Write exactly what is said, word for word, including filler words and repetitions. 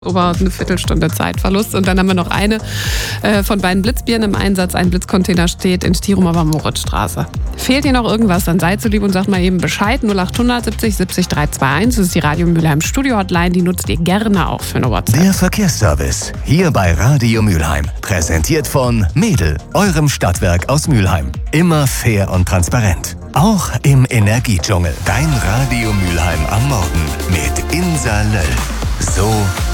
Über eine Viertelstunde Zeitverlust. Und dann haben wir noch eine äh, von beiden Blitzbieren im Einsatz. Ein Blitzcontainer steht in Stirum, aber Moritzstraße. Fehlt dir noch irgendwas, dann seid so lieb und sagt mal eben Bescheid. null acht hundert siebzig siebzig dreihunderteinundzwanzig. Das ist die Radio Mülheim Studio Hotline. Die nutzt ihr gerne auch für eine WhatsApp. Der Verkehrsservice. Hier bei Radio Mülheim. Präsentiert von Mädel, eurem Stadtwerk aus Mülheim. Immer fair und transparent. Auch im Energiedschungel. Dein Radio Mülheim am Morgen mit Insa Löll. So